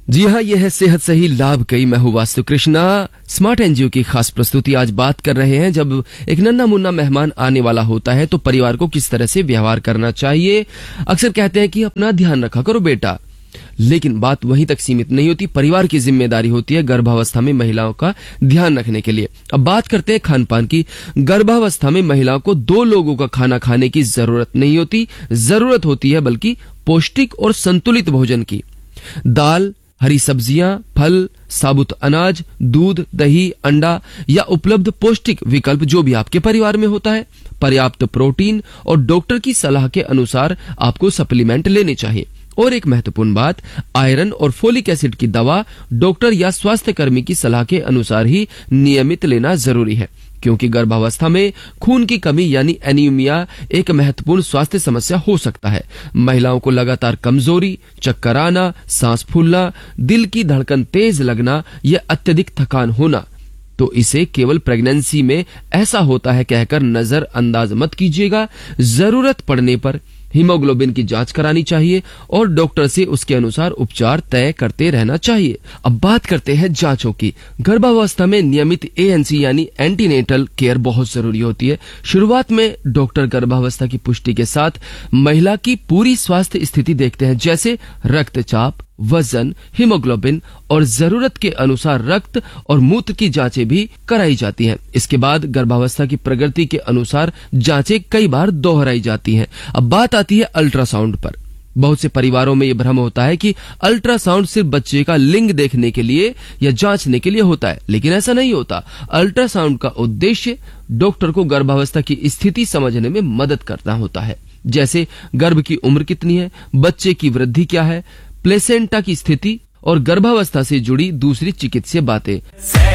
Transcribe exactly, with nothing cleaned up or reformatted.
जी हाँ, यह है सेहत सही लाभ कई। मैं हूँ वास्तु कृष्णा। स्मार्ट एनजीओ की खास प्रस्तुति। आज बात कर रहे हैं, जब एक नन्हा मुन्ना मेहमान आने वाला होता है तो परिवार को किस तरह से व्यवहार करना चाहिए। अक्सर कहते हैं कि अपना ध्यान रखा करो बेटा, लेकिन बात वहीं तक सीमित नहीं होती। परिवार की जिम्मेदारी होती है गर्भावस्था में महिलाओं का ध्यान रखने के लिए। अब बात करते हैं खान पान की। गर्भावस्था में महिलाओं को दो लोगों का खाना खाने की जरूरत नहीं होती। जरूरत होती है बल्कि पौष्टिक और संतुलित भोजन की। दाल, हरी सब्जियां, फल, साबुत अनाज, दूध, दही, अंडा या उपलब्ध पौष्टिक विकल्प जो भी आपके परिवार में होता है। पर्याप्त प्रोटीन और डॉक्टर की सलाह के अनुसार आपको सप्लीमेंट लेने चाहिए। और एक महत्वपूर्ण बात, आयरन और फोलिक एसिड की दवा डॉक्टर या स्वास्थ्य कर्मी की सलाह के अनुसार ही नियमित लेना जरूरी है, क्योंकि गर्भावस्था में खून की कमी यानी एनीमिया एक महत्वपूर्ण स्वास्थ्य समस्या हो सकता है। महिलाओं को लगातार कमजोरी, चक्कर आना, सांस फूलना, दिल की धड़कन तेज लगना या अत्यधिक थकान होना, तो इसे केवल प्रेगनेंसी में ऐसा होता है कहकर नजरअंदाज मत कीजिएगा। जरूरत पड़ने पर हीमोग्लोबिन की जांच करानी चाहिए और डॉक्टर से उसके अनुसार उपचार तय करते रहना चाहिए। अब बात करते हैं जांचों की। गर्भावस्था में नियमित एएनसी यानी एंटीनेटल केयर बहुत जरूरी होती है। शुरुआत में डॉक्टर गर्भावस्था की पुष्टि के साथ महिला की पूरी स्वास्थ्य स्थिति देखते हैं, जैसे रक्तचाप, वजन, हीमोग्लोबिन और जरूरत के अनुसार रक्त और मूत्र की जांचें भी कराई जाती हैं। इसके बाद गर्भावस्था की प्रगति के अनुसार जांचें कई बार दोहराई जाती हैं। अब बात आती है अल्ट्रासाउंड पर। बहुत से परिवारों में यह भ्रम होता है कि अल्ट्रासाउंड सिर्फ बच्चे का लिंग देखने के लिए या जांचने के लिए होता है, लेकिन ऐसा नहीं होता। अल्ट्रासाउंड का उद्देश्य डॉक्टर को गर्भावस्था की स्थिति समझने में मदद करना होता है, जैसे गर्भ की उम्र कितनी है, बच्चे की वृद्धि क्या है, प्लेसेंटा की स्थिति और गर्भावस्था से जुड़ी दूसरी चिकित्सीय बातें।